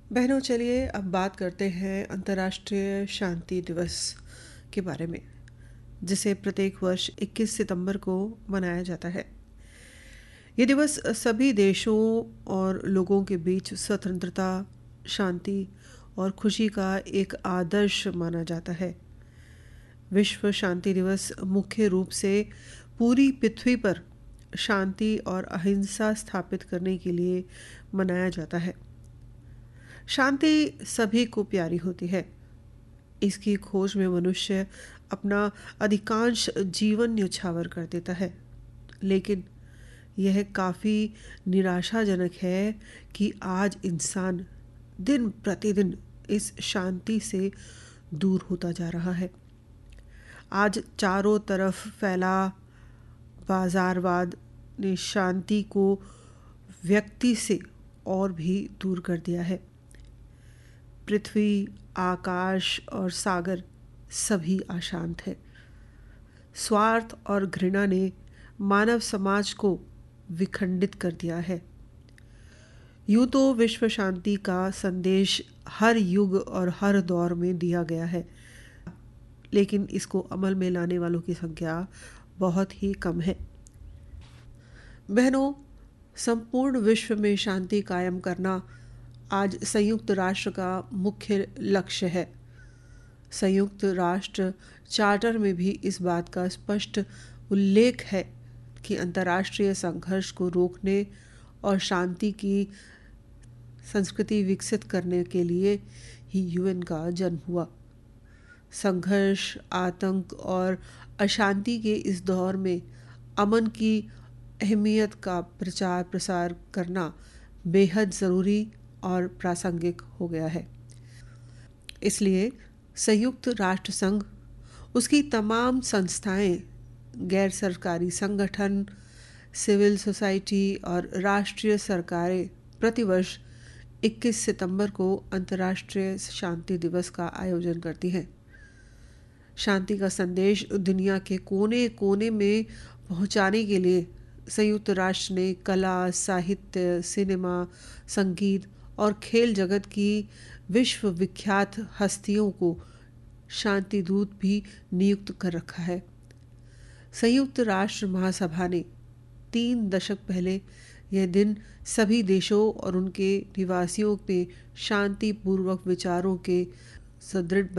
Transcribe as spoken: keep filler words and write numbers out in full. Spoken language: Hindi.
बहनों, चलिए अब बात करते हैं अंतर्राष्ट्रीय शांति दिवस के बारे में, जिसे प्रत्येक वर्ष इक्कीस सितंबर को मनाया जाता है। ये दिवस सभी देशों और लोगों के बीच स्वतंत्रता, शांति और खुशी का एक आदर्श माना जाता है। विश्व शांति दिवस मुख्य रूप से पूरी पृथ्वी पर शांति और अहिंसा स्थापित करने के लिए मनाया जाता है। शांति सभी को प्यारी होती है। इसकी खोज में मनुष्य अपना अधिकांश जीवन न्यौछावर कर देता है, लेकिन यह काफ़ी निराशाजनक है कि आज इंसान दिन प्रतिदिन इस शांति से दूर होता जा रहा है। आज चारों तरफ फैला बाजारवाद ने शांति को व्यक्ति से और भी दूर कर दिया है। पृथ्वी, आकाश और सागर सभी अशांत है। स्वार्थ और घृणा ने मानव समाज को विखंडित कर दिया है। यूं तो विश्व शांति का संदेश हर युग और हर दौर में दिया गया है, लेकिन इसको अमल में लाने वालों की संख्या बहुत ही कम है। बहनों, संपूर्ण विश्व में शांति कायम करना आज संयुक्त राष्ट्र का मुख्य लक्ष्य है। संयुक्त राष्ट्र चार्टर में भी इस बात का स्पष्ट उल्लेख है कि अंतर्राष्ट्रीय संघर्ष को रोकने और शांति की संस्कृति विकसित करने के लिए ही यूएन का जन्म हुआ। संघर्ष, आतंक और अशांति के इस दौर में अमन की अहमियत का प्रचार प्रसार करना बेहद ज़रूरी और प्रासंगिक हो गया है। इसलिए संयुक्त राष्ट्र संघ, उसकी तमाम संस्थाएं, गैर सरकारी संगठन, सिविल सोसाइटी और राष्ट्रीय सरकारें प्रतिवर्ष इक्कीस सितंबर को अंतर्राष्ट्रीय शांति दिवस का आयोजन करती हैं। शांति का संदेश दुनिया के कोने कोने में पहुंचाने के लिए संयुक्त राष्ट्र ने कला, साहित्य, सिनेमा, संगीत और खेल जगत की विश्व विख्यात हस्तियों को शांति दूत भी नियुक्त कर रखा है। संयुक्त राष्ट्र महासभा ने तीन दशक पहले यह दिन सभी देशों और उनके निवासियों में शांतिपूर्वक विचारों के सुदृढ़